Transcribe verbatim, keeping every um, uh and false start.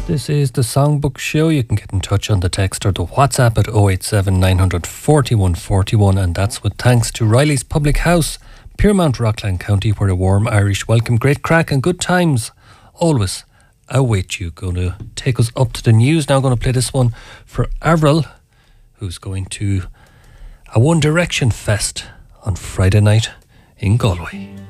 This is the Songbook Show. You can get in touch on the text or the WhatsApp at oh eight seven, nine hundred, forty-one forty-one, and that's with thanks to Riley's Public House, Piermount, Rockland County, where a warm Irish welcome, great crack and good times always await you. Going to take us up to the news now. Going to play this one for Avril, who's going to a One Direction Fest on Friday night in Galway.